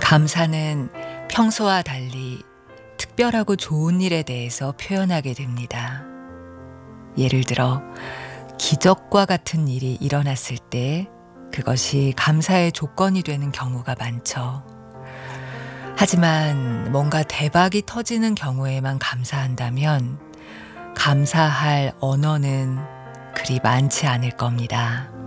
감사는 평소와 달리 특별하고 좋은 일에 대해서 표현하게 됩니다. 예를 들어, 기적과 같은 일이 일어났을 때 그것이 감사의 조건이 되는 경우가 많죠. 하지만 뭔가 대박이 터지는 경우에만 감사한다면 감사할 언어는 그리 많지 않을 겁니다.